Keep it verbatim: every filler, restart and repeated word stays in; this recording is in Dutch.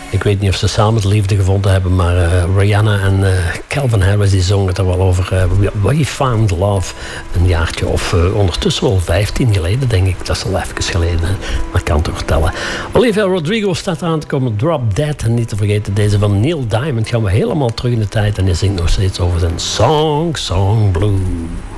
Ik weet niet of ze samen de liefde gevonden hebben, maar uh, Rihanna en uh, Calvin Harris die zongen het er wel over. Uh, We Found Love. Een jaartje of uh, ondertussen wel vijftien geleden, denk ik. Dat is al even geleden, hè? Maar kan toch vertellen. Olivia Rodrigo staat eraan te komen. Drop Dead. En niet te vergeten, deze van Neil Diamond gaan we helemaal terug in de tijd. En hij zingt nog steeds over zijn Song, Song Blue.